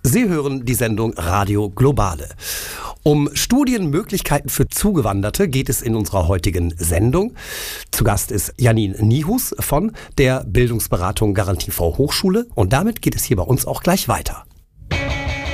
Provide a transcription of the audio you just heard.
Sie hören die Sendung Radio Globale. Um Studienmöglichkeiten für Zugewanderte geht es in unserer heutigen Sendung. Zu Gast ist Janine Nihus von der Bildungsberatung Garantie V Hochschule und damit geht es hier bei uns auch gleich weiter.